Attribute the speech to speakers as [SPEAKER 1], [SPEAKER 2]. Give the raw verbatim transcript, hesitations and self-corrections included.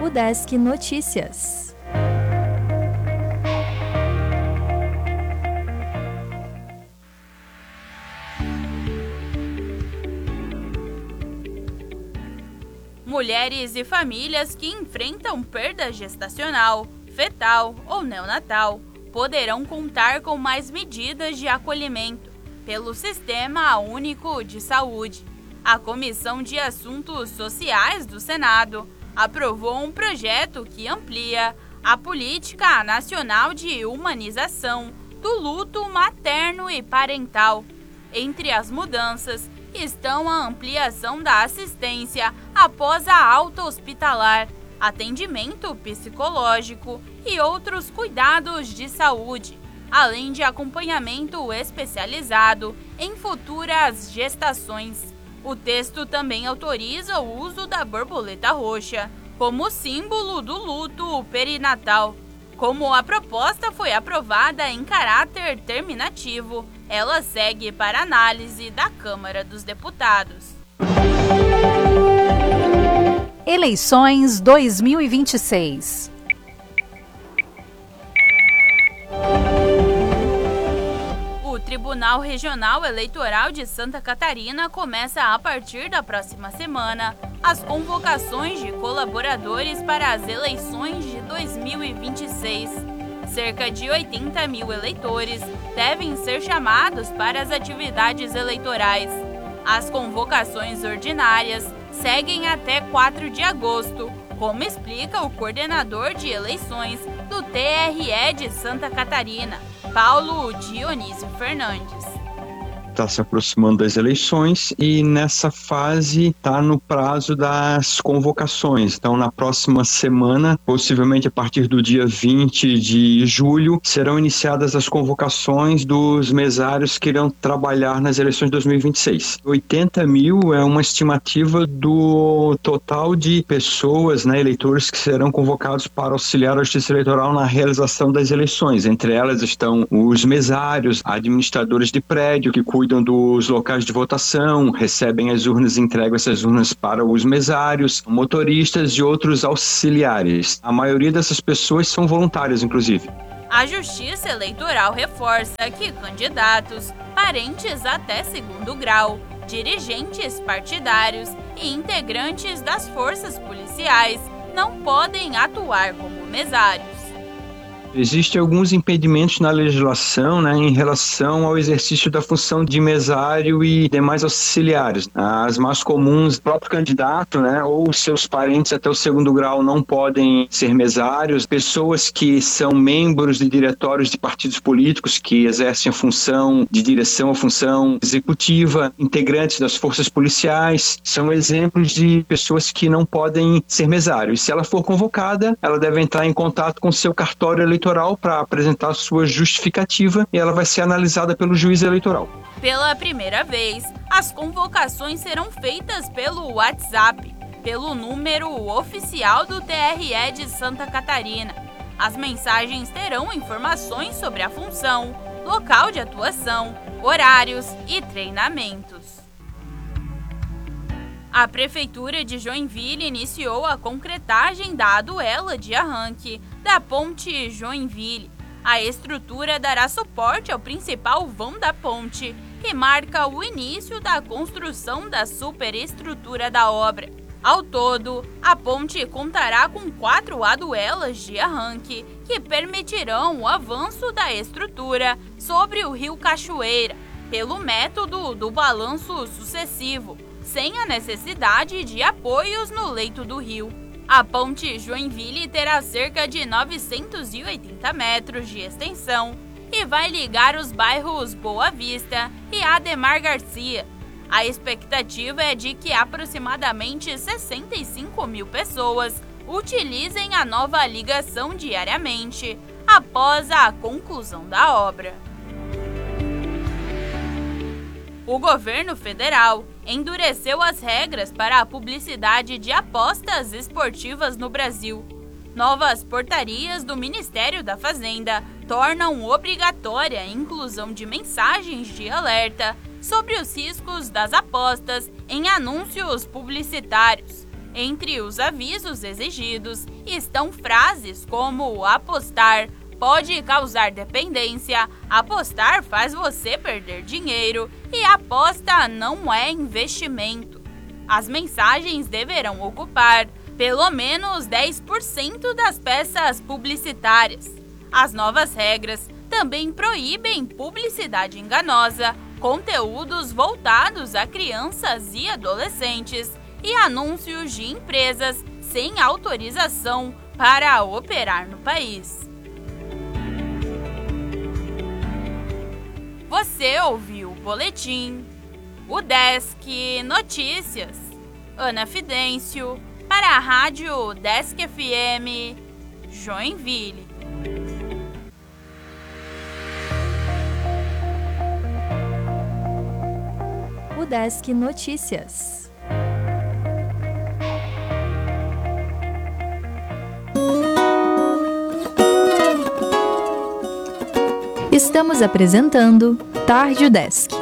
[SPEAKER 1] Udesc Notícias.
[SPEAKER 2] Mulheres e famílias que enfrentam perda gestacional, fetal ou neonatal poderão contar com mais medidas de acolhimento pelo Sistema Único de Saúde. A Comissão de Assuntos Sociais do Senado aprovou um projeto que amplia a Política Nacional de Humanização do Luto Materno e Parental. Entre as mudanças estão a ampliação da assistência após a alta hospitalar, atendimento psicológico e outros cuidados de saúde, além de acompanhamento especializado em futuras gestações. O texto também autoriza o uso da borboleta roxa como símbolo do luto perinatal. Como a proposta foi aprovada em caráter terminativo, ela segue para análise da Câmara dos Deputados.
[SPEAKER 3] Eleições dois mil e vinte e seis.
[SPEAKER 2] O Tribunal Regional Eleitoral de Santa Catarina começa a partir da próxima semana as convocações de colaboradores para as eleições de dois mil e vinte e seis. Cerca de oitenta mil eleitores devem ser chamados para as atividades eleitorais. As convocações ordinárias seguem até quatro de agosto, como explica o coordenador de eleições do T R E de Santa Catarina, Paulo Dionísio Fernandes.
[SPEAKER 4] Está se aproximando das eleições e nessa fase está no prazo das convocações. Então, na próxima semana, possivelmente a partir do dia vinte de julho, serão iniciadas as convocações dos mesários que irão trabalhar nas eleições de dois mil e vinte e seis. oitenta mil é uma estimativa do total de pessoas, né, eleitores que serão convocados para auxiliar a Justiça Eleitoral na realização das eleições. Entre elas estão os mesários, administradores de prédio que cuidam cuidam dos locais de votação, recebem as urnas e entregam essas urnas para os mesários, motoristas e outros auxiliares. A maioria dessas pessoas são voluntárias, inclusive.
[SPEAKER 2] A Justiça Eleitoral reforça que candidatos, parentes até segundo grau, dirigentes partidários e integrantes das forças policiais não podem atuar como mesários.
[SPEAKER 4] Existem alguns impedimentos na legislação, né, em relação ao exercício da função de mesário e demais auxiliares. As mais comuns, o próprio candidato, né, ou seus parentes até o segundo grau não podem ser mesários. Pessoas que são membros de diretórios de partidos políticos que exercem a função de direção, a função executiva, integrantes das forças policiais, são exemplos de pessoas que não podem ser mesários. Se ela for convocada, ela deve entrar em contato com seu cartório eleitoral para apresentar sua justificativa e ela vai ser analisada pelo juiz eleitoral.
[SPEAKER 2] Pela primeira vez, as convocações serão feitas pelo WhatsApp, pelo número oficial do T R E de Santa Catarina. As mensagens terão informações sobre a função, local de atuação, horários e treinamentos. A Prefeitura de Joinville iniciou a concretagem da aduela de arranque da Ponte Joinville. A estrutura dará suporte ao principal vão da ponte, que marca o início da construção da superestrutura da obra. Ao todo, a ponte contará com quatro aduelas de arranque que permitirão o avanço da estrutura sobre o Rio Cachoeira, pelo método do balanço sucessivo, sem a necessidade de apoios no leito do rio. A ponte Joinville terá cerca de novecentos e oitenta metros de extensão e vai ligar os bairros Boa Vista e Ademar Garcia. A expectativa é de que aproximadamente sessenta e cinco mil pessoas utilizem a nova ligação diariamente após a conclusão da obra. O governo federal endureceu as regras para a publicidade de apostas esportivas no Brasil. Novas portarias do Ministério da Fazenda tornam obrigatória a inclusão de mensagens de alerta sobre os riscos das apostas em anúncios publicitários. Entre os avisos exigidos estão frases como apostar pode causar dependência, apostar faz você perder dinheiro e aposta não é investimento. As mensagens deverão ocupar pelo menos dez por cento das peças publicitárias. As novas regras também proíbem publicidade enganosa, conteúdos voltados a crianças e adolescentes e anúncios de empresas sem autorização para operar no país. Você ouviu o boletim O Desk Notícias. Ana Fidêncio para a Rádio Desk F M Joinville.
[SPEAKER 1] O Desk Notícias. Estamos apresentando Tarde Desk.